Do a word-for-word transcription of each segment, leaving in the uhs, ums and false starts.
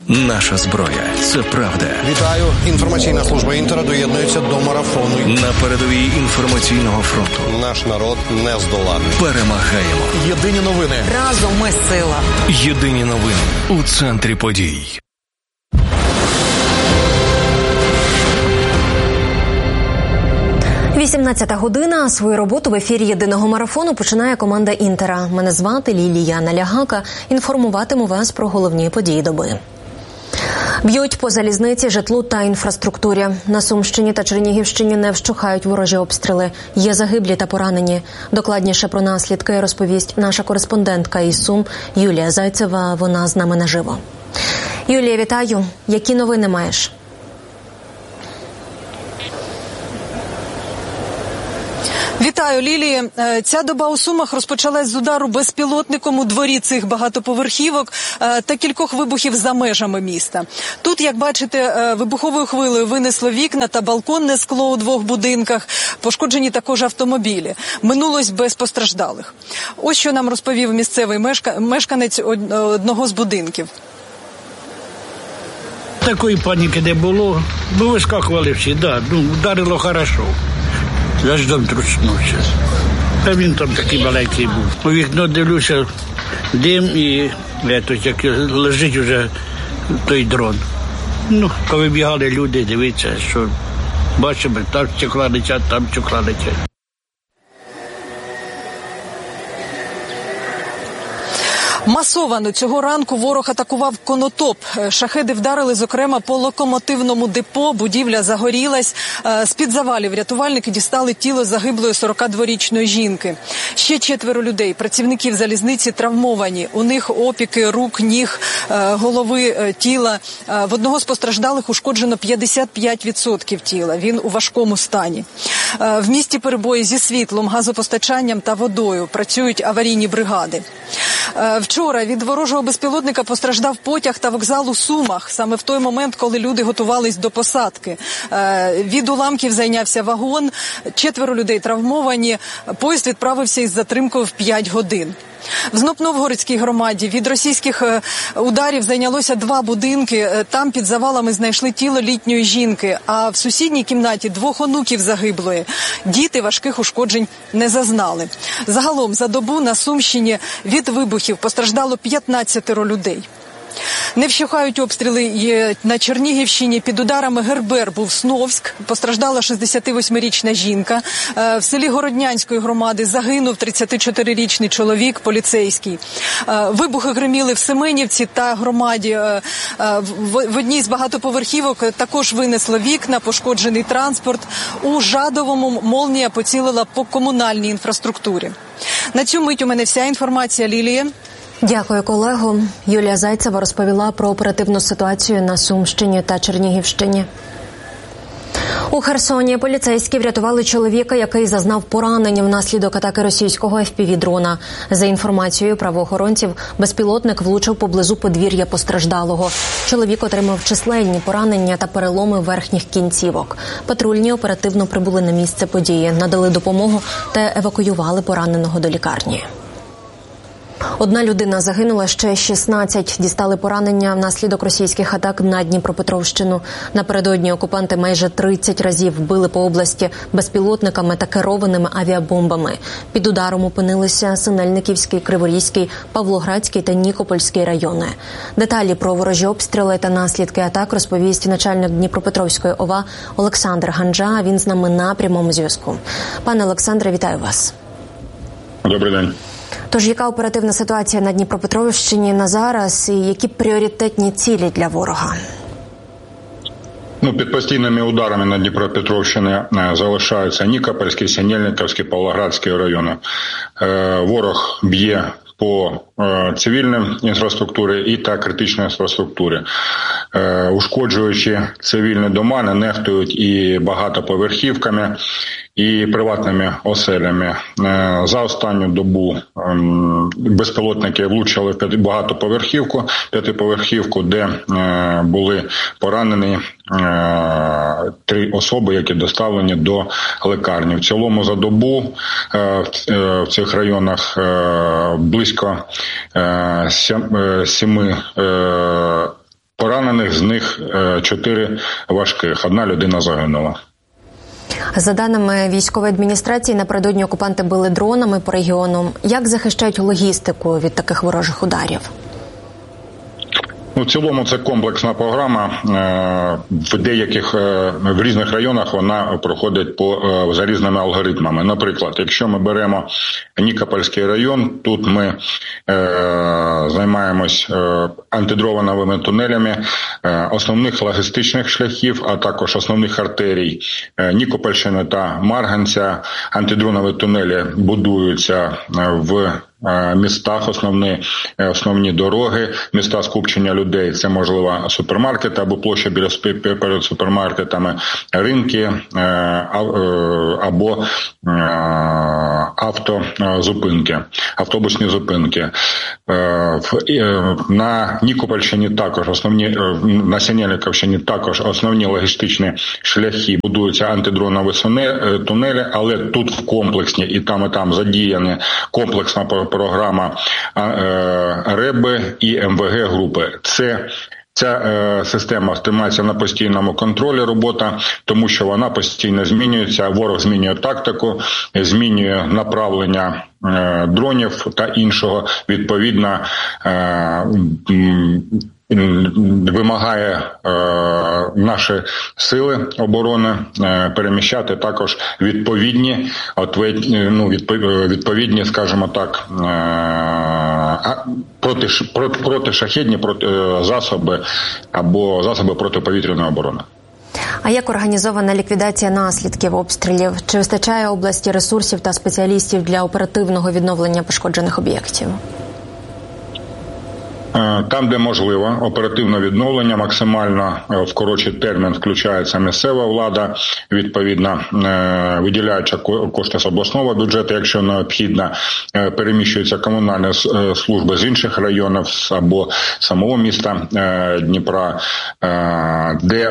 Наша зброя – це правда. Вітаю. Інформаційна служба Інтера доєднується до марафону. На передовій інформаційного фронту. Наш народ не здоланий. Перемагаємо. Єдині новини. Разом ми сила. Єдині новини у центрі подій. вісімнадцята година. Свою роботу в ефірі єдиного марафону починає команда Інтера. Мене звати Лілія Налягака. Інформуватиму вас про головні події доби. Б'ють по залізниці, житлу та інфраструктурі. На Сумщині та Чернігівщині не вщухають ворожі обстріли. Є загиблі та поранені. Докладніше про наслідки розповість наша кореспондентка із Сум Юлія Зайцева. Вона з нами наживо. Юлія, вітаю. Які новини маєш? Вітаю, Лілії. Ця доба у Сумах розпочалась з удару безпілотником у дворі цих багатоповерхівок та кількох вибухів за межами міста. Тут, як бачите, вибуховою хвилею винесло вікна та балконне скло у двох будинках. Пошкоджені також автомобілі. Минулось без постраждалих. Ось що нам розповів місцевий мешка... мешканець одного з будинків. Такої паніки не було, бо вискакували всі, да, ну, вдарило хорошо. Я ж дом тручнувся. А він там такий маленький був. У вікно дивлюся, дим і ето, як лежить вже той дрон. Ну, коли бігали люди, дивіться, що бачимо, там стекла летять, там стекла летять. Масовано цього ранку ворог атакував Конотоп. Шахеди вдарили, зокрема, по локомотивному депо. Будівля загорілась. З-під завалів рятувальники дістали тіло загиблої сорокадворічної жінки. Ще четверо людей, працівників залізниці, травмовані. У них опіки рук, ніг, голови, тіла. В одного з постраждалих ушкоджено п'ятдесят п'ять відсотків тіла. Він у важкому стані. В місті перебої зі світлом, газопостачанням та водою. Працюють аварійні бригади. Вчора від ворожого безпілотника постраждав потяг та вокзал у Сумах, саме в той момент, коли люди готувались до посадки. Від уламків зайнявся вагон, четверо людей травмовані, поїзд відправився із затримкою в п'ять годин. В Знопновгородській громаді від російських ударів зайнялося два будинки. Там під завалами знайшли тіло літньої жінки, а в сусідній кімнаті двох онуків загиблої. Діти важких ушкоджень не зазнали. Загалом за добу на Сумщині від вибухів постраждало п'ятнадцятеро людей. Не вщухають обстріли на Чернігівщині. Під ударами Гербер був Сновськ. Постраждала шістдесятивосьмирічна жінка. В селі Городнянської громади загинув тридцятичотирирічний чоловік, поліцейський. Вибухи гриміли в Семенівці та громаді. В одній з багатоповерхівок також винесло вікна, пошкоджений транспорт. У Жадовому молнія поцілила по комунальній інфраструктурі. На цю мить у мене вся інформація, Лілія. Дякую, колего. Юлія Зайцева розповіла про оперативну ситуацію на Сумщині та Чернігівщині. У Херсоні поліцейські врятували чоловіка, який зазнав поранення внаслідок атаки російського еф пі ві-дрона. За інформацією правоохоронців, безпілотник влучив поблизу подвір'я постраждалого. Чоловік отримав численні поранення та переломи верхніх кінцівок. Патрульні оперативно прибули на місце події, надали допомогу та евакуювали пораненого до лікарні. Одна людина загинула, ще шістнадцять дістали поранення внаслідок російських атак на Дніпропетровщину. Напередодні окупанти майже тридцять разів били по області безпілотниками та керованими авіабомбами. Під ударом опинилися Синельниківський, Криворізький, Павлоградський та Нікопольський райони. Деталі про ворожі обстріли та наслідки атак розповість начальник Дніпропетровської о ва Олександр Ганджа. Він з нами на прямому зв'язку. Пане Олександре, вітаю вас. Добрий день. Тож, яка оперативна ситуація на Дніпропетровщині на зараз і які пріоритетні цілі для ворога? Ну, під постійними ударами на Дніпропетровщині залишаються Нікопольський, Синельниковський, Павлоградський райони. Ворог б'є по цивільній інфраструктурі і та критичній інфраструктурі. Ушкоджуючи цивільні дома, не нехтують і багатоповерхівками, і приватними оселями. За останню добу безпілотники влучили в багатоповерхівку, п'ятиповерхівку, де були поранені три особи, які доставлені до лікарні. В цілому за добу в цих районах близько семи Поранених з них чотири важких. Одна людина загинула. За даними військової адміністрації, напередодні окупанти били дронами по регіону. Як захищають логістику від таких ворожих ударів? Ну, в цілому це комплексна програма. В деяких, в різних районах вона проходить по, за різними алгоритмами. Наприклад, якщо ми беремо Нікопольський район, тут ми е, займаємось антидроновими тунелями основних логістичних шляхів, а також основних артерій Нікопольщини та Марганця. Антидронові тунелі будуються в містах, основні, основні дороги, міста скупчення людей, це, можливо, супермаркети або площа біля перед супермаркетами, ринки або автозупинки, автобусні зупинки. На Нікопольщині також основні, на Синельниковщині також основні логістичні шляхи будуються антидронові тунелі, але тут в комплексні і там, і там задіяні комплексна програма РЕБи і МВГ групи. Це Ця е, система тримається на постійному контролі робота, тому що вона постійно змінюється, ворог змінює тактику, змінює направлення е, дронів та іншого, відповідно, е, вимагає е, наші сили оборони е, переміщати також відповідні, ответ, ну, відповідні, скажімо так, е, проти, проти, протишахедні проти, засоби або засоби протиповітряної оборони. А як організована ліквідація наслідків обстрілів? Чи вистачає області ресурсів та спеціалістів для оперативного відновлення пошкоджених об'єктів? Там, де можливо, оперативне відновлення, максимально в коротший термін включається місцева влада, відповідно, виділяючи кошти з обласного бюджету, якщо необхідно, переміщуються комунальні служби з інших районів або самого міста Дніпра, де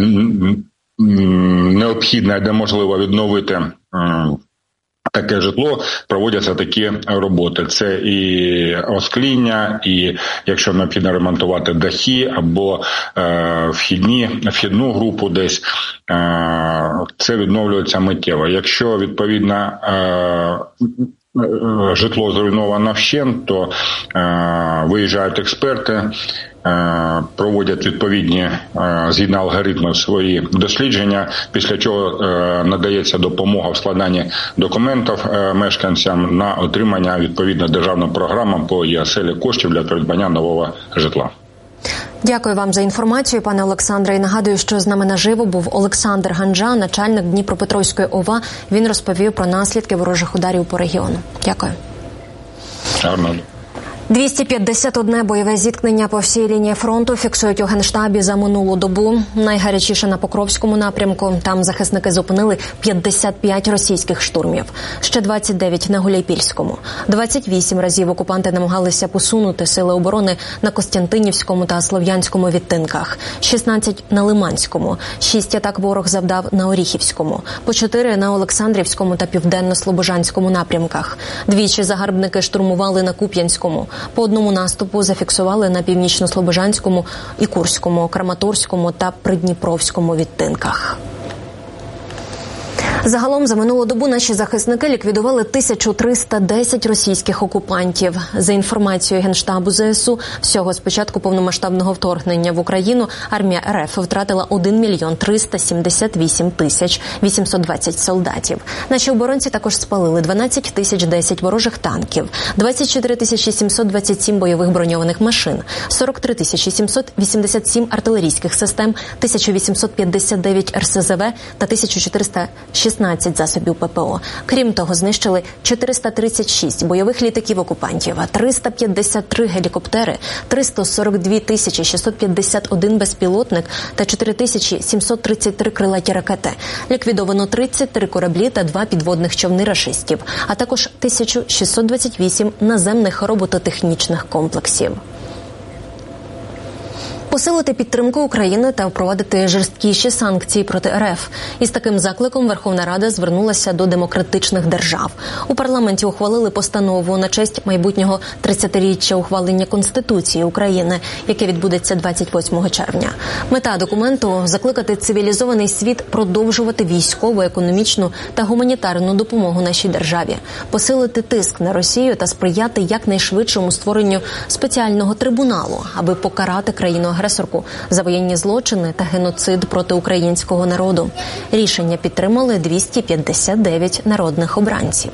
необхідно, де можливо відновити таке житло, проводяться такі роботи. Це і оскління, і якщо необхідно ремонтувати дахи або е, вхідні, вхідну групу десь, е, це відновлюється миттєво. Якщо, відповідно, е, житло зруйновано вщент, то е, виїжджають експерти, е, проводять відповідні е, згідно алгоритмів свої дослідження, після чого е, надається допомога в складанні документів е, мешканцям на отримання відповідно державної програми по ЄСЕЛі коштів для придбання нового житла. Дякую вам за інформацію, пане Олександре. І нагадую, що з нами наживо був Олександр Ганджа, начальник Дніпропетровської ОВА. Він розповів про наслідки ворожих ударів по регіону. Дякую. Гарно. двісті п'ятдесят одне бойове зіткнення по всій лінії фронту фіксують у Генштабі за минулу добу. Найгарячіше на Покровському напрямку. Там захисники зупинили п'ятдесят п'ять російських штурмів. Ще двадцять дев'ять на Гуляйпільському. двадцять вісім разів окупанти намагалися посунути сили оборони на Костянтинівському та Слов'янському відтинках. шістнадцять на Лиманському. шість атак ворог завдав на Оріхівському. По чотири на Олександрівському та Південно-Слобожанському напрямках. Двічі загарбники штурмували на Куп'янському. По одному наступу зафіксували на Північно-Слобожанському і Курському, Краматорському та Придніпровському відтинках. Загалом за минулу добу наші захисники ліквідували тисячу триста десять російських окупантів. За інформацією Генштабу ЗСУ, всього з початку повномасштабного вторгнення в Україну армія РФ втратила один мільйон триста сімдесят вісім тисяч вісімсот двадцять солдатів. Наші оборонці також спалили дванадцять тисяч десять ворожих танків, двадцять чотири тисячі сімсот двадцять сім бойових броньованих машин, сорок три тисячі сімсот вісімдесят сім артилерійських систем, тисяча вісімсот п'ятдесят дев'ять ер ес зет ве та тисяча чотириста шістнадцять засобів ППО. Крім того, знищили чотириста тридцять шість бойових літаків окупантів, триста п'ятдесят три гелікоптери, триста сорок дві тисячі шістсот п'ятдесят один безпілотник та чотири тисячі сімсот тридцять три крилаті ракети. Ліквідовано тридцять три кораблі та два підводних човни рашистів, а також тисяча шістсот двадцять вісім наземних робототехнічних комплексів. посилити підтримку України та впровадити жорсткіші санкції проти РФ. Із таким закликом Верховна Рада звернулася до демократичних держав. У парламенті ухвалили постанову на честь майбутнього тридцятиріччя ухвалення Конституції України, яке відбудеться двадцять восьмого червня. Мета документу – закликати цивілізований світ продовжувати військову, економічну та гуманітарну допомогу нашій державі, посилити тиск на Росію та сприяти якнайшвидшому створенню спеціального трибуналу, аби покарати країну-агресорку за воєнні злочини та геноцид проти українського народу. Рішення підтримали двісті п'ятдесят дев'ять народних обранців.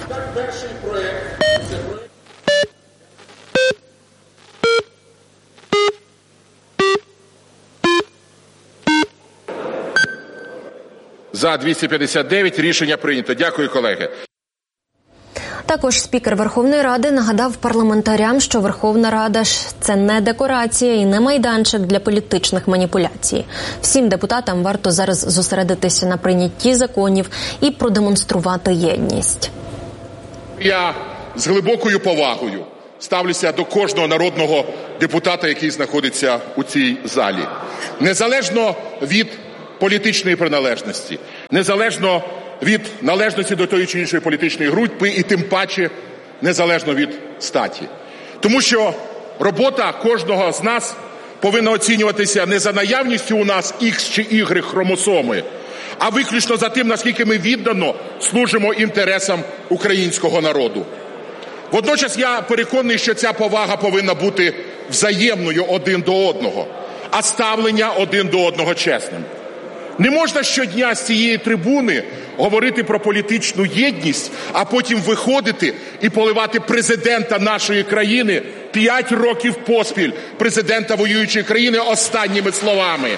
За двісті п'ятдесят дев'ять рішення прийнято. Дякую, колеги. Також спікер Верховної Ради нагадав парламентарям, що Верховна Рада ж – це не декорація і не майданчик для політичних маніпуляцій. Всім депутатам варто зараз зосередитися на прийнятті законів і продемонструвати єдність. Я з глибокою повагою ставлюся до кожного народного депутата, який знаходиться у цій залі. Незалежно від політичної приналежності, незалежно від належності до тої чи іншої політичної групи і тим паче незалежно від статі. Тому що робота кожного з нас повинна оцінюватися не за наявністю у нас Х чи Y хромосоми, а виключно за тим, наскільки ми віддано служимо інтересам українського народу. Водночас я переконаний, що ця повага повинна бути взаємною один до одного, а ставлення один до одного чесним. Не можна щодня з цієї трибуни говорити про політичну єдність, а потім виходити і поливати президента нашої країни п'ять років поспіль, президента воюючої країни, останніми словами.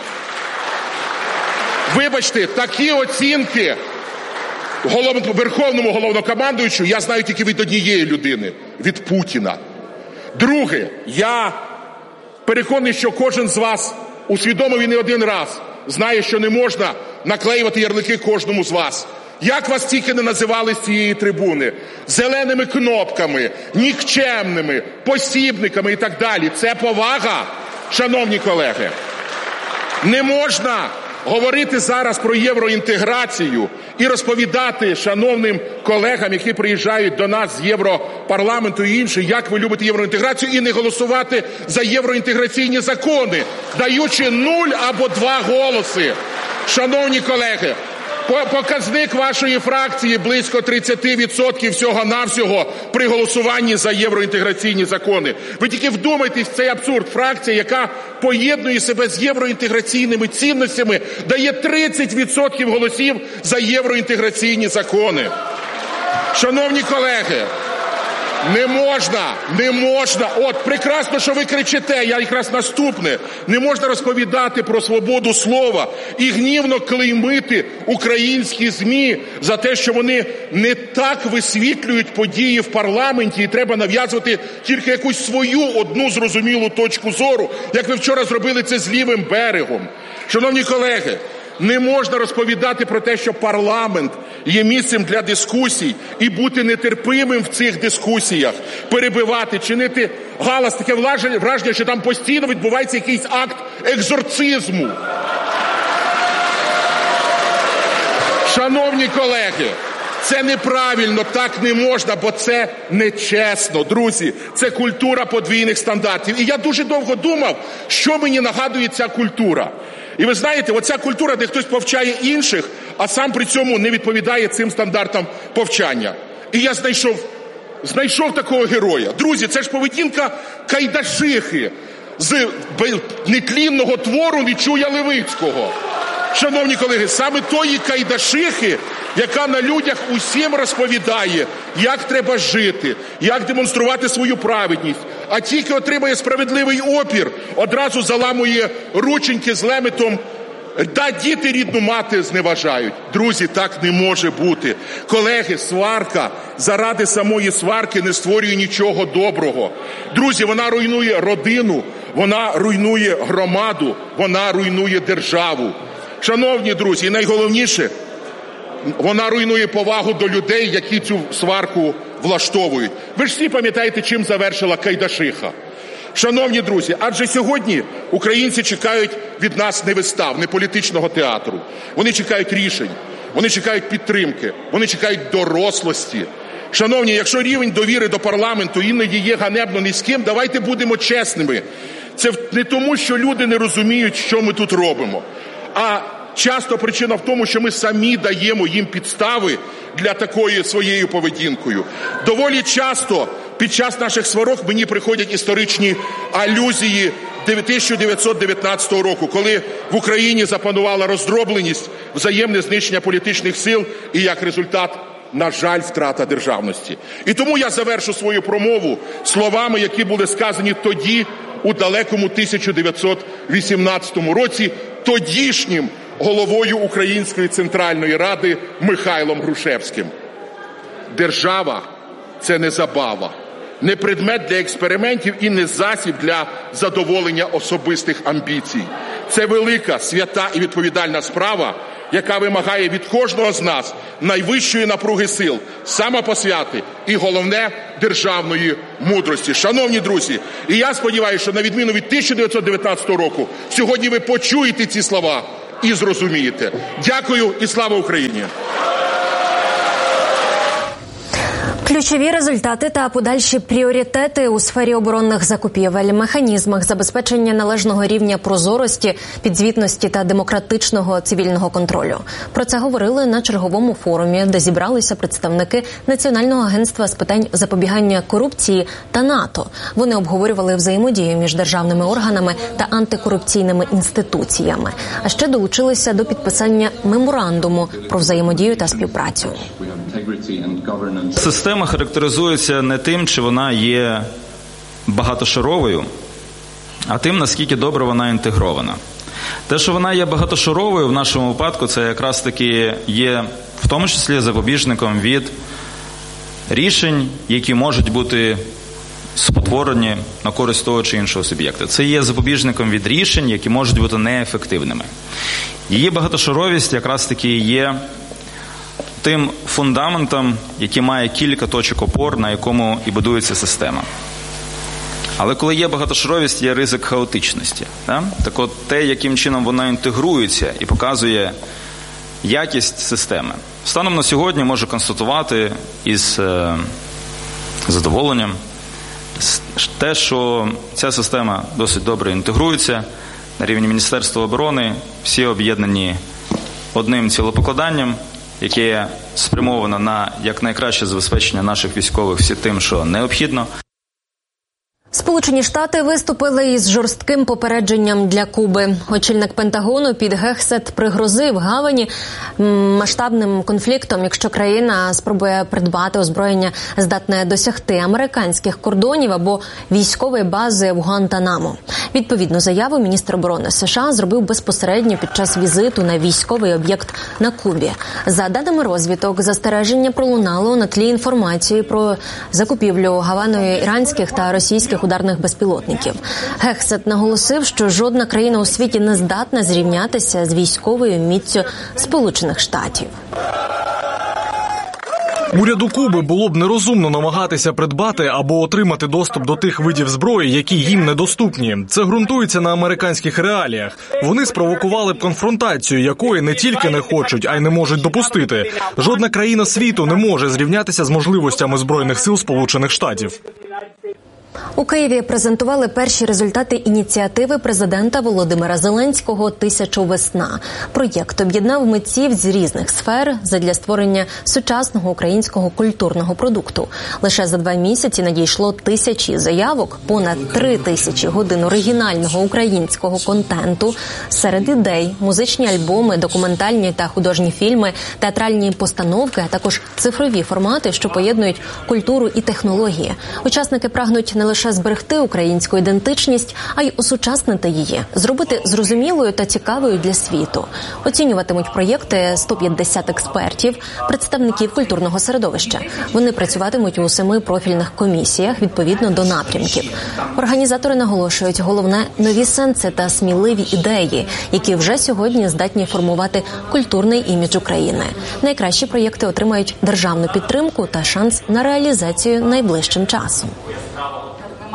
Вибачте, такі оцінки голов... Верховному головнокомандуючу я знаю тільки від однієї людини – від Путіна. Друге, я переконаний, що кожен з вас усвідомив і не один раз знає, що не можна наклеювати ярлики кожному з вас. Як вас тільки не називали з цієї трибуни? Зеленими кнопками, нікчемними, посібниками і так далі. Це повага, шановні колеги. Не можна говорити зараз про євроінтеграцію і розповідати шановним колегам, які приїжджають до нас з Європарламенту і інші, як ви любите євроінтеграцію, і не голосувати за євроінтеграційні закони, даючи нуль або два голоси. Шановні колеги, показник вашої фракції близько тридцять відсотків всього-навсього при голосуванні за євроінтеграційні закони. Ви тільки вдумайтесь в цей абсурд. Фракція, яка поєднує себе з євроінтеграційними цінностями, дає тридцять відсотків голосів за євроінтеграційні закони. Шановні колеги, не можна, не можна, от прекрасно, що ви кричите, я якраз наступне, не можна розповідати про свободу слова і гнівно клеймити українські ЗМІ за те, що вони не так висвітлюють події в парламенті і треба нав'язувати тільки якусь свою одну зрозумілу точку зору, як ви вчора зробили це з лівим берегом. Шановні колеги, не можна розповідати про те, що парламент є місцем для дискусій і бути нетерпимим в цих дискусіях, перебивати, чинити галас, таке враження, що там постійно відбувається якийсь акт екзорцизму. Шановні колеги, це неправильно, так не можна, бо це нечесно, друзі. Це культура подвійних стандартів. І я дуже довго думав, що мені нагадує ця культура. І ви знаєте, оця культура, де хтось повчає інших, а сам при цьому не відповідає цим стандартам повчання. І я знайшов, знайшов такого героя. Друзі, це ж поведінка Кайдашихи з нетлінного твору Нечуя Левицького. Шановні колеги, саме тої Кайдашихи, яка на людях усім розповідає, як треба жити, як демонструвати свою праведність, а тільки отримає справедливий опір, одразу заламує рученьки з леметом, да, діти рідну мати зневажають. Друзі, так не може бути. Колеги, сварка заради самої сварки не створює нічого доброго. Друзі, вона руйнує родину, вона руйнує громаду, вона руйнує державу. Шановні друзі, і найголовніше, вона руйнує повагу до людей, які цю сварку влаштовують. Ви ж всі пам'ятаєте, чим завершила Кайдашиха. Шановні друзі, адже сьогодні українці чекають від нас не вистав, не політичного театру. Вони чекають рішень, вони чекають підтримки, вони чекають дорослості. Шановні, якщо рівень довіри до парламенту іноді є ганебно низьким, давайте будемо чесними. Це не тому, що люди не розуміють, що ми тут робимо, а часто причина в тому, що ми самі даємо їм підстави для такої своєю поведінкою. Доволі часто під час наших сварок мені приходять історичні алюзії тисяча дев'ятсот дев'ятнадцятого року, коли в Україні запанувала роздробленість, взаємне знищення політичних сил і як результат, на жаль, втрата державності. І тому я завершу свою промову словами, які були сказані тоді, у далекому тисяча дев'ятсот вісімнадцятому році, тодішнім головою Української Центральної Ради Михайлом Грушевським. Держава – це не забава, не предмет для експериментів і не засіб для задоволення особистих амбіцій. Це велика, свята і відповідальна справа, яка вимагає від кожного з нас найвищої напруги сил, самопосвяти і, головне, державної мудрості. Шановні друзі, і я сподіваюся, що на відміну від тисяча дев'ятсот дев'ятнадцятого року, сьогодні ви почуєте ці слова і зрозумієте. Дякую і слава Україні! Ключові результати та подальші пріоритети у сфері оборонних закупівель, механізмах забезпечення належного рівня прозорості, підзвітності та демократичного цивільного контролю. Про це говорили на черговому форумі, де зібралися представники Національного агентства з питань запобігання корупції та НАТО. Вони обговорювали взаємодію між державними органами та антикорупційними інституціями. А ще долучилися до підписання меморандуму про взаємодію та співпрацю. Система характеризується не тим, чи вона є багатошаровою, а тим, наскільки добре вона інтегрована. Те, що вона є багатошаровою в нашому випадку, це якраз таки є в тому числі запобіжником від рішень, які можуть бути спотворені на користь того чи іншого суб'єкта. Це є запобіжником від рішень, які можуть бути неефективними. Її багатошаровість якраз таки є тим фундаментом, який має кілька точок опор, на якому і будується система. Але коли є багатошаровість, є ризик хаотичності. Так? Так от те, яким чином вона інтегрується і показує якість системи. Станом на сьогодні можу констатувати із е, задоволенням те, що ця система досить добре інтегрується на рівні Міністерства оборони, всі об'єднані одним цілопокладанням, яке спрямовано на якнайкраще забезпечення наших військових всім тим, що необхідно. Сполучені Штати виступили із жорстким попередженням для Куби. Очільник Пентагону Піт Гексет пригрозив Гавані масштабним конфліктом, якщо країна спробує придбати озброєння, здатне досягти американських кордонів або військової бази в Гуантанамо. Відповідну заяву міністр оборони США зробив безпосередньо під час візиту на військовий об'єкт на Кубі. За даними розвідок, застереження пролунало на тлі інформації про закупівлю Гаваною іранських та російських ударних безпілотників. Гексет наголосив, що жодна країна у світі не здатна зрівнятися з військовою міццю Сполучених Штатів. Уряду Куби було б нерозумно намагатися придбати або отримати доступ до тих видів зброї, які їм недоступні. Це ґрунтується на американських реаліях. Вони спровокували б конфронтацію, якої не тільки не хочуть, а й не можуть допустити. Жодна країна світу не може зрівнятися з можливостями Збройних сил Сполучених Штатів. У Києві презентували перші результати ініціативи президента Володимира Зеленського «Тисяча весна». Проєкт об'єднав митців з різних сфер задля створення сучасного українського культурного продукту. Лише за два місяці надійшло тисячі заявок, понад три тисячі годин оригінального українського контенту. Серед ідей – музичні альбоми, документальні та художні фільми, театральні постановки, а також цифрові формати, що поєднують культуру і технології. Учасники прагнуть не лише зберегти українську ідентичність, а й осучаснити її, зробити зрозумілою та цікавою для світу. Оцінюватимуть проєкти сто п'ятдесят експертів, представників культурного середовища. Вони працюватимуть у семи профільних комісіях відповідно до напрямків. Організатори наголошують, головне – нові сенси та сміливі ідеї, які вже сьогодні здатні формувати культурний імідж України. Найкращі проєкти отримають державну підтримку та шанс на реалізацію найближчим часом.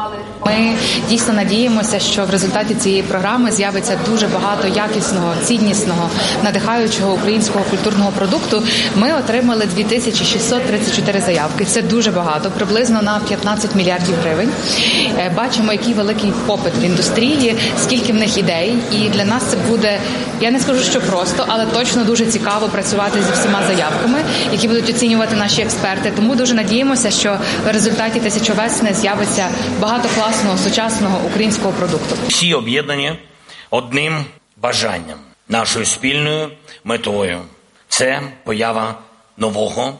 Ми дійсно надіємося, що в результаті цієї програми з'явиться дуже багато якісного, ціннісного, надихаючого українського культурного продукту. Ми отримали дві тисячі шістсот тридцять чотири заявки. Це дуже багато, приблизно на п'ятнадцять мільярдів гривень. Бачимо, який великий попит в індустрії, скільки в них ідей. І для нас це буде, я не скажу, що просто, але точно дуже цікаво працювати зі всіма заявками, які будуть оцінювати наші експерти. Тому дуже надіємося, що в результаті тисячовесни з'явиться багато класного, сучасного українського продукту. Всі об'єднані одним бажанням, нашою спільною метою. Це поява нового,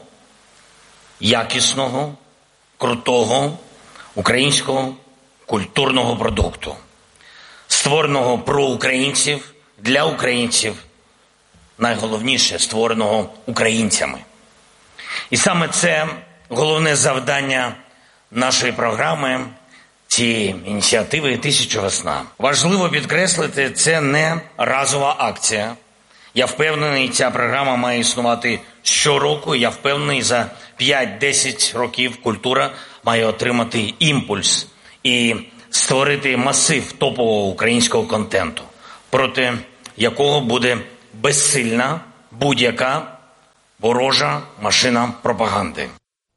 якісного, крутого українського культурного продукту, створеного про українців, для українців, найголовніше, створеного українцями. І саме це головне завдання нашої програми, цієї ініціативи «Тисячовесна». Важливо підкреслити, це не разова акція. Я впевнений, ця програма має існувати щороку. Я впевнений, за п'ять-десять років культура має отримати імпульс і створити масив топового українського контенту, проти якого буде безсильна будь-яка ворожа машина пропаганди.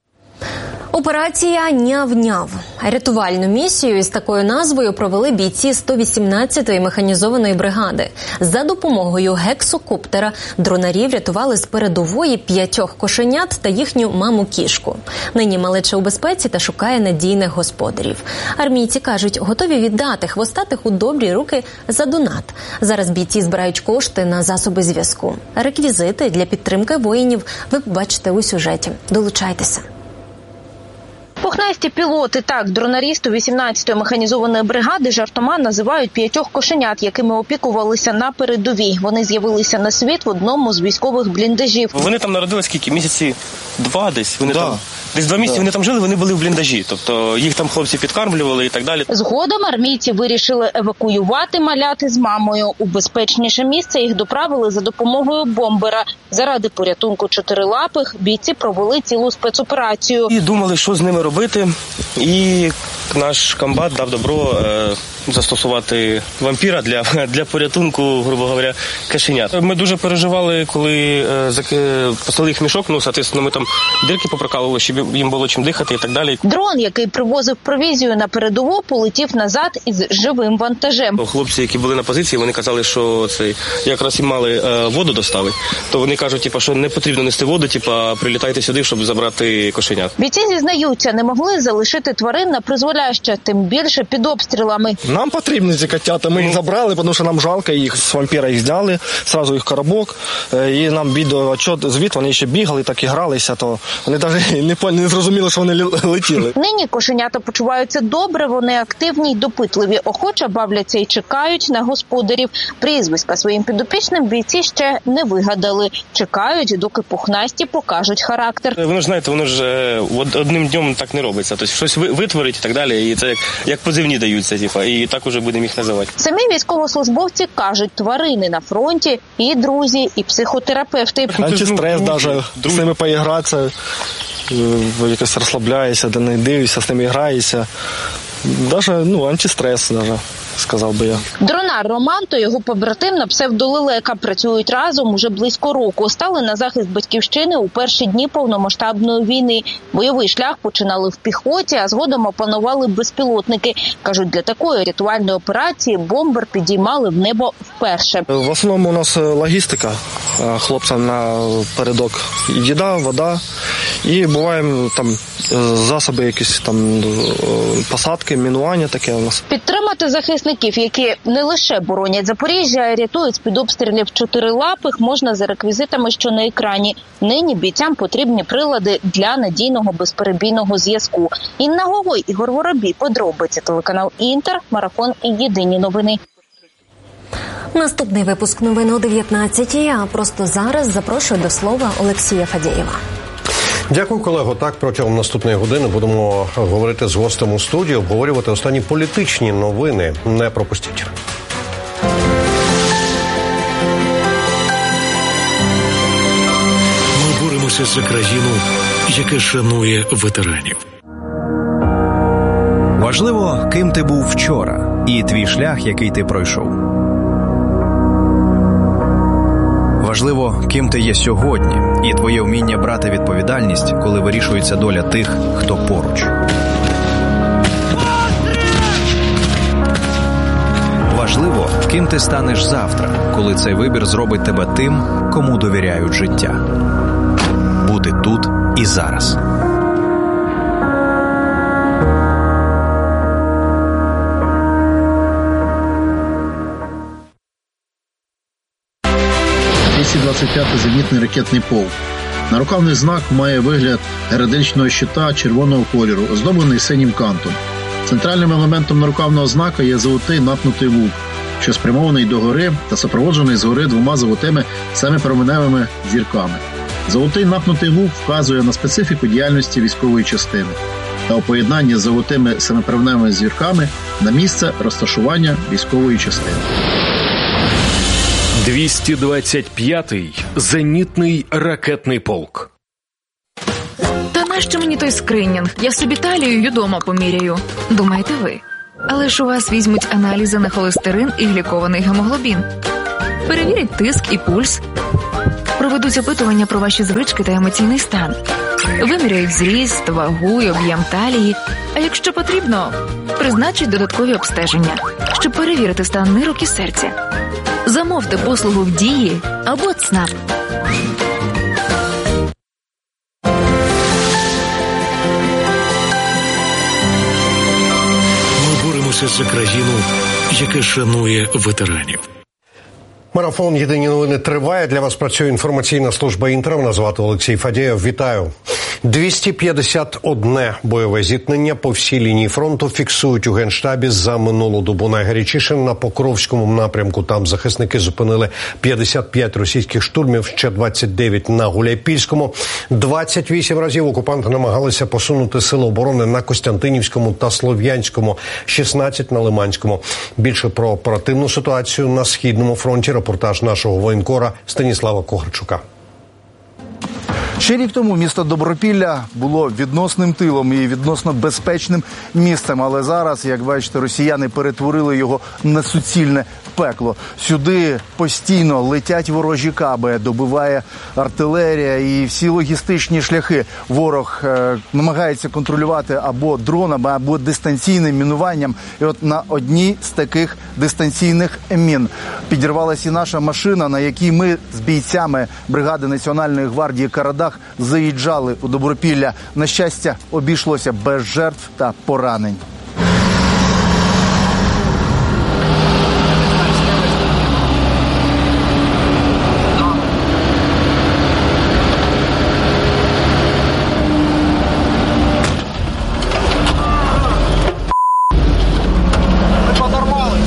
Операція «Няв-няв». Рятувальну місію із такою назвою провели бійці сто вісімнадцятої механізованої бригади. За допомогою гексокоптера дронарі врятували з передової п'ятьох кошенят та їхню маму-кішку. Нині малеча у безпеці та шукає надійних господарів. Армійці кажуть, готові віддати хвостатих у добрі руки за донат. Зараз бійці збирають кошти на засоби зв'язку. Реквізити для підтримки воїнів ви побачите у сюжеті. Долучайтеся. Пухнасті пілоти, так, дронарі сто вісімнадцятої механізованої бригади жартома називають п'ятьох кошенят, якими опікувалися на передовій. Вони з'явилися на світ в одному з військових бліндажів. Вони там народились скільки? Місяці два десь? Вони да. там... Десь два місяці да. вони там жили, вони були в бліндажі. Тобто їх там хлопці підкармлювали і так далі. Згодом армійці вирішили евакуювати маляти з мамою. У безпечніше місце їх доправили за допомогою бомбера. Заради порятунку чотирилапих бійці провели цілу спецоперацію. І думали, що з ними робити. І наш комбат дав добро е, застосувати вампіра для, для порятунку, грубо говоря, кошенят. Ми дуже переживали, коли е, поставили їх мішок, ну, соответственно, ми там дирки попрокалували, щоб їм було чим дихати і так далі. Дрон, який привозив провізію на передову, полетів назад із живим вантажем. Хлопці, які були на позиції, вони казали, що це якраз їм мали е, воду доставити. То вони кажуть, типу, що не потрібно нести воду, типу, прилітайте сюди, щоб забрати кошенят. Бійці зізнаються, не могли залишити тварин на призволяще, тим більше під обстрілами. Нам потрібні ці котята, ми їх забрали, тому що нам жалко їх, з вампіра їх зняли, одразу їх коробок, і нам відеоотчет, звіт, вони ще бігали, так і гралися, то вони навіть не, не зрозуміли, що вони летіли. Нині кошенята почуваються добре, вони активні й допитливі, охоче бавляться і чекають на господарів. Прізвиська своїм підопічним бійці ще не вигадали. Чекають, доки пухнасті покажуть характер. Воно ж, знаєте, воно ж одним днем так не робиться. Тобто щось витворить і так далі, і це як, як позивні даються, типу, і так уже будемо їх називати. Самі військовослужбовці кажуть, тварини на фронті і друзі, і психотерапевти. Антистрес навіть, з ними поігратися, якось розслабляєшся, до них дивишся, з ними граєшся. Навіть, ну, антистрес, навіть, сказав би я. Дронар Роман та його побратим на псевдолелека працюють разом уже близько року. Стали на захист батьківщини у перші дні повномасштабної війни. Бойовий шлях починали в піхоті, а згодом опанували безпілотники. Кажуть, для такої рятувальної операції бомбер підіймали в небо вперше. В основному у нас логістика. Хлопцям на передок їда, вода. І буває там засоби якісь там посадки, мінування таке у нас. Підтримати захисників, які не лише боронять Запоріжжя, а рятують з-під обстрілів чотирилапих, можна за реквізитами, що на екрані. Нині бійцям потрібні прилади для надійного безперебійного зв'язку. Інна Гогой, Ігор Воробій, подробиці, телеканал Інтер, Марафон і Єдині новини. Наступний випуск новин о дев'ятнадцятій, а просто зараз запрошую до слова Олексія Фадєєва. Дякую, колего. Так, протягом наступної години будемо говорити з гостем у студії, обговорювати останні політичні новини. Не пропустіть. Ми боремося за країну, яка шанує ветеранів. Важливо, ким ти був вчора і твій шлях, який ти пройшов. Важливо, ким ти є сьогодні і твоє вміння брати відповідальність, коли вирішується доля тих, хто поруч. Важливо, ким ти станеш завтра, коли цей вибір зробить тебе тим, кому довіряють життя. Бути тут і зараз. двісті двадцять п'ятий зенітний ракетний полк. Нарукавний знак має вигляд героїчного щита червоного кольору, оздоблений синім кантом. Центральним елементом нарукавного знака є золотий напнутий лук, що спрямований догори та супроводжений згори двома золотими семипроменевими зірками. Золотий напнутий лук вказує на специфіку діяльності військової частини та у поєднанні з золотими семипроменевими зірками на місце розташування військової частини. двісті двадцять п'ятий зенітний ракетний полк. Та нащо мені той скринінг? Я собі талію й удома поміряю. Думаєте ви? Але ж у вас візьмуть аналізи на холестерин і глікований гемоглобін. Перевірять тиск і пульс. Проведуть опитування про ваші звички та емоційний стан. Виміряють зріст, вагу й об'єм талії. А якщо потрібно, призначать додаткові обстеження, щоб перевірити стан нирок і серця. Замовте послугу в Дії або ЦНАП. Ми боремося за країну, яка шанує ветеранів. Марафон «Єдині новини» триває. Для вас працює інформаційна служба «Інтер». Мене звати Олексій Фадєєв. Вітаю. двісті п'ятдесят одне бойове зіткнення по всій лінії фронту фіксують у Генштабі за минулу добу. Найгарячіше на Покровському напрямку. Там захисники зупинили п'ятдесят п'ять російських штурмів, ще двадцять дев'ять на Гуляйпільському. двадцять вісім разів окупанти намагалися посунути сили оборони на Костянтинівському та Слов'янському, шістнадцять на Лиманському. Більше про оперативну ситуацію на Східному фронті репортаж нашого воєнкора Станіслава Когарчука. Ще рік тому місто Добропілля було відносним тилом і відносно безпечним місцем, але зараз, як бачите, росіяни перетворили його на суцільне пекло. Сюди постійно летять ворожі каби, добиває артилерія і всі логістичні шляхи. Ворог е, намагається контролювати або дронами, або дистанційним мінуванням. І от на одній з таких дистанційних мін підірвалася і наша машина, на якій ми з бійцями бригади Національної гвардії «Карадах» заїжджали у Добропілля. На щастя, обійшлося без жертв та поранень. Ми подорвались.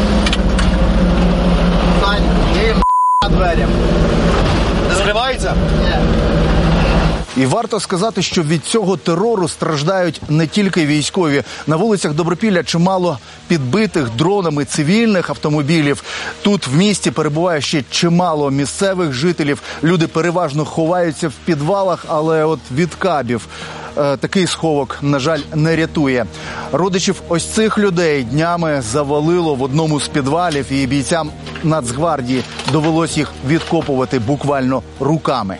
Сань, їм дверям. Не закривається? Ні. І варто сказати, що від цього терору страждають не тільки військові. На вулицях Добропілля чимало підбитих дронами цивільних автомобілів. Тут в місті перебуває ще чимало місцевих жителів. Люди переважно ховаються в підвалах, але от від кабів е, такий сховок, на жаль, не рятує. Родичів ось цих людей днями завалило в одному з підвалів, і бійцям Нацгвардії довелось їх відкопувати буквально руками.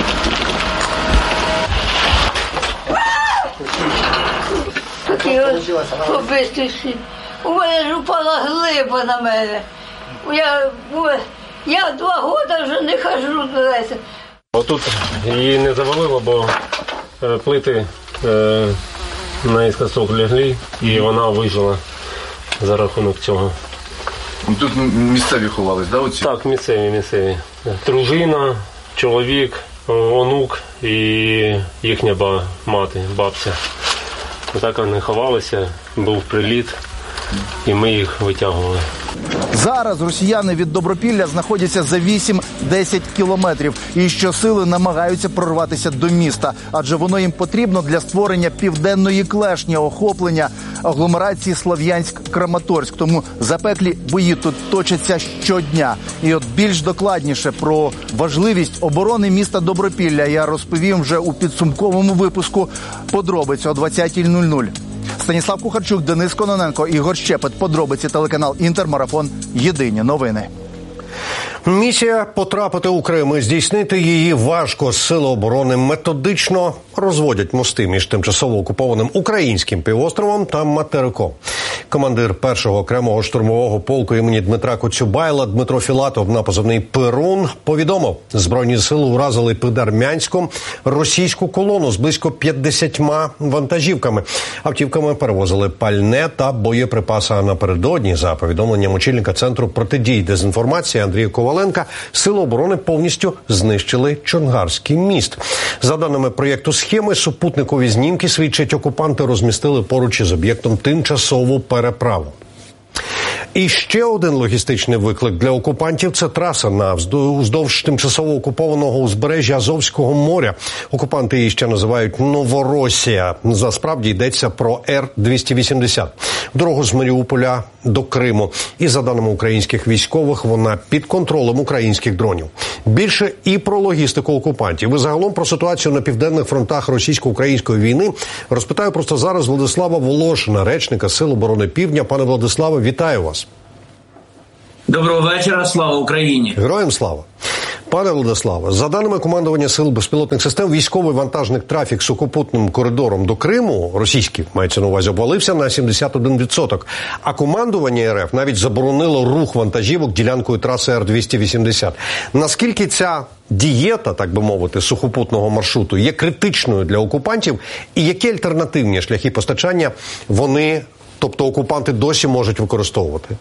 Такий ось побитий син. У мене ж упала глиба на мене. Я, я два роки вже не хожу. Отут її не завалило, бо е, плити е, наіскосок лягли, і вона вижила за рахунок цього. Тут місцеві ховались, да, оці? Так, місцеві, місцеві. Дружина, чоловік, онук і їхня ба, мати, бабця. Так вони ховалися, був приліт, і ми їх витягували. Зараз росіяни від Добропілля знаходяться за вісім-десять кілометрів і щосили намагаються прорватися до міста, адже воно їм потрібно для створення південної клешні, охоплення агломерації Слов'янськ-Краматорськ. Тому запеклі бої тут точаться щодня. І от більш докладніше про важливість оборони міста Добропілля я розповім вже у підсумковому випуску «Подробиць» о двадцятій нуль нуль. Станіслав Кухарчук, Денис Кононенко, Ігор Щепет. Подробиці, телеканал «Інтермарафон». Єдині новини. Місія потрапити у Крим і здійснити її важко. Сили оборони методично розводять мости між тимчасово окупованим українським півостровом та материком. Командир першого окремого штурмового полку імені Дмитра Коцюбайла Дмитро Філатов на позивний «Перун» повідомив, Збройні сили уразили під Армянськом російську колону з близько п'ятдесятьма вантажівками. Автівками перевозили пальне та боєприпаси. А напередодні, за повідомленням очільника Центру протидії дезінформації Андрія Коваленка, сили оборони повністю знищили Чонгарський міст. За даними проєкту «Схеми», супутникові знімки свідчать, окупанти розмістили поруч із об'єктом тимчасову переправу. І ще один логістичний виклик для окупантів – це траса на вздовж тимчасово окупованого узбережжя Азовського моря. Окупанти її ще називають Новоросія. Насправді йдеться про Р двісті вісімдесят. Дорогу з Маріуполя до Криму. І за даними українських військових, вона під контролем українських дронів. Більше і про логістику окупантів, і загалом про ситуацію на південних фронтах російсько-української війни розпитаю просто зараз Владислава Волошина, речника Сил оборони Півдня. Пане Владиславе, вітаю вас. Доброго вечора, слава Україні. Героям слава. Пане Владиславе, за даними командування Сил безпілотних систем, військовий вантажний трафік сухопутним коридором до Криму, російський, мається на увазі, обвалився на сімдесят один відсоток. А командування РФ навіть заборонило рух вантажівок ділянкою траси Р двісті вісімдесят. Наскільки ця дієта, так би мовити, сухопутного маршруту є критичною для окупантів? І які альтернативні шляхи постачання вони, тобто окупанти, досі можуть використовувати?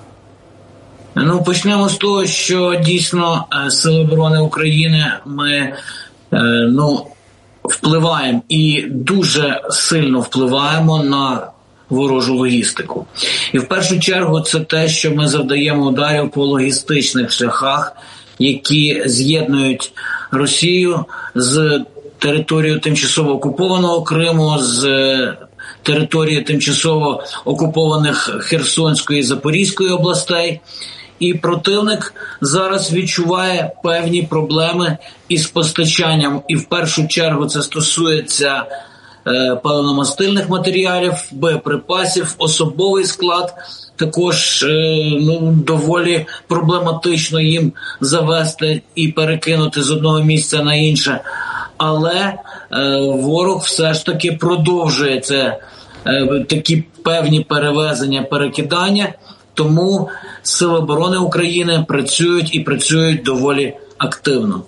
Ну, почнемо з того, що дійсно Сили оборони України ми ну, впливаємо і дуже сильно впливаємо на ворожу логістику. І в першу чергу це те, що ми завдаємо ударів по логістичних шляхах, які з'єднують Росію з територією тимчасово окупованого Криму, з території тимчасово окупованих Херсонської і Запорізької областей. І противник зараз відчуває певні проблеми із постачанням. І в першу чергу це стосується е, паливно-мастильних матеріалів, боєприпасів, особовий склад. Також е, ну, доволі проблематично їм завести і перекинути з одного місця на інше. Але е, ворог все ж таки продовжує це, е, такі певні перевезення, перекидання. Тому Сили оборони України працюють і працюють доволі активно.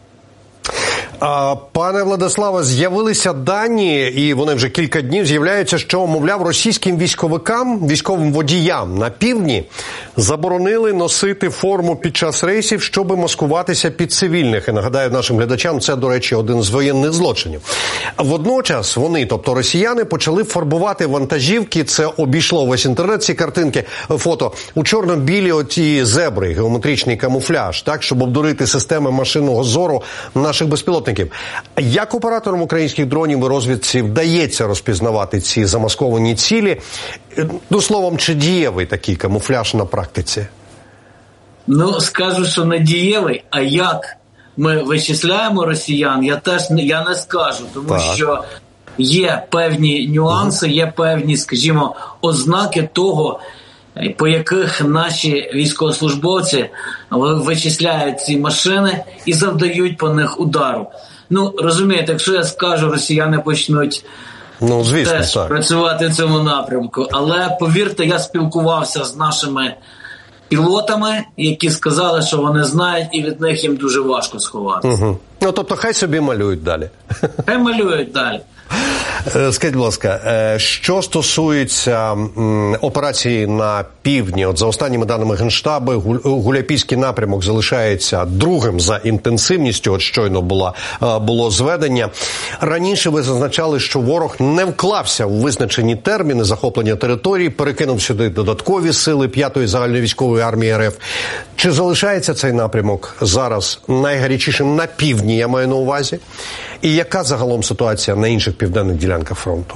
Пане Владиславе, з'явилися дані, і вони вже кілька днів з'являються, що, мовляв, російським військовикам, військовим водіям на півдні заборонили носити форму під час рейсів, щоб маскуватися під цивільних. І нагадаю нашим глядачам, це, до речі, один з воєнних злочинів. Водночас вони, тобто росіяни, почали фарбувати вантажівки, це обійшло весь інтернет, ці картинки, фото, у чорно-білі оті зебри, геометричний камуфляж, так, щоб обдурити системи машинного зору наших безпілотників. Як операторам українських дронів і розвідці вдається розпізнавати ці замасковані цілі? Ну, словом, чи дієвий такий камуфляж на практиці? Ну, скажу, що не дієвий, а як ми вичисляємо росіян, я теж не, я не скажу, тому так. що є певні нюанси, є певні, скажімо, ознаки того, по яких наші військовослужбовці вичисляють ці машини і завдають по них удару. Ну, розумієте, якщо я скажу, росіяни почнуть ну, звісно, теж так. працювати в цьому напрямку. Але, повірте, я спілкувався з нашими пілотами, які сказали, що вони знають, і від них їм дуже важко сховатися. Угу. Ну, тобто, хай собі малюють далі. Хай малюють далі. Скажіть, будь ласка, що стосується операції на півдні, от за останніми даними Генштабу, Гуляйпільський напрямок залишається другим за інтенсивністю, от щойно була, було зведення. Раніше ви зазначали, що ворог не вклався у визначені терміни захоплення території, перекинув сюди додаткові сили п'ятої загальновійськової армії РФ. Чи залишається цей напрямок зараз найгарячішим на півдні, я маю на увазі? І яка загалом ситуація на інших південних ділянках фронту?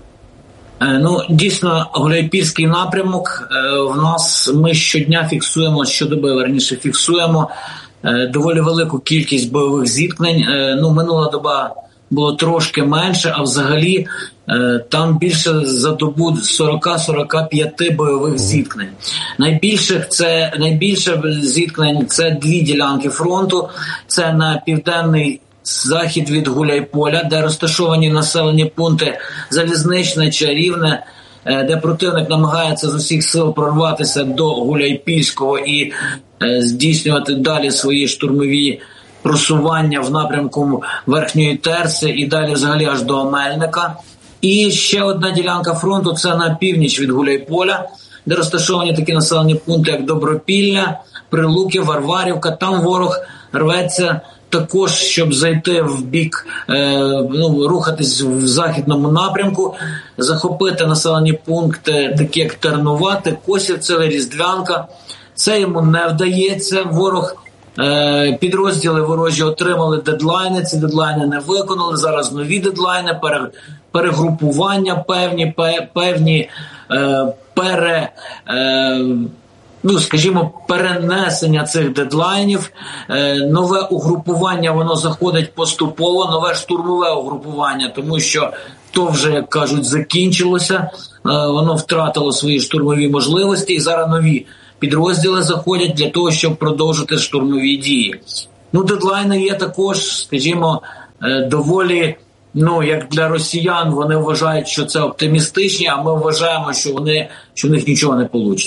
Ну, дійсно, Гуляйпільський напрямок в нас, ми щодня фіксуємо, щодоби, верніше, фіксуємо доволі велику кількість бойових зіткнень. Ну, минула доба було трошки менше, а взагалі там більше за добу сорок-сорок п'ять бойових зіткнень. Найбільших це, найбільше зіткнень – це дві ділянки фронту. Це на південний захід від Гуляйполя, де розташовані населені пункти Залізничне, Чарівне, де противник намагається з усіх сил прорватися до Гуляйпільського і здійснювати далі свої штурмові просування в напрямку Верхньої Терси і далі взагалі аж до Омельника. І ще одна ділянка фронту – це на північ від Гуляйполя, де розташовані такі населені пункти, як Добропілля, Прилуки, Варварівка. Там ворог рветься також, щоб зайти в бік, е, ну, рухатись в західному напрямку, захопити населені пункти, такі як Тернувати, Косівцеве, Різдвянка. Це йому не вдається. Ворог, е, підрозділи ворожі отримали дедлайни, ці дедлайни не виконали. Зараз нові дедлайни, пере, перегрупування певні, певні е, пере... Е, ну, скажімо, перенесення цих дедлайнів, нове угрупування, воно заходить поступово, нове штурмове угрупування, тому що то вже, як кажуть, закінчилося, воно втратило свої штурмові можливості, і зараз нові підрозділи заходять для того, щоб продовжити штурмові дії. Ну, дедлайни є також, скажімо, доволі, ну, як для росіян, вони вважають, що це оптимістичні, а ми вважаємо, що вони, що в них нічого не вийде.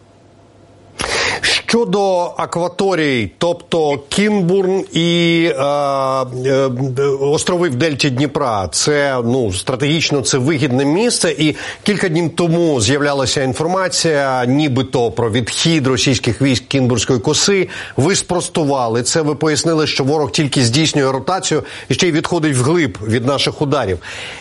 Щодо акваторій, тобто Кінбурн і е, е, острови в дельті Дніпра, це, ну, стратегічно це вигідне місце, і кілька днів тому з'являлася інформація нібито про відхід російських військ Кінбурзької коси. Ви спростували це, ви пояснили, що ворог тільки здійснює ротацію і ще й відходить вглиб від наших ударів.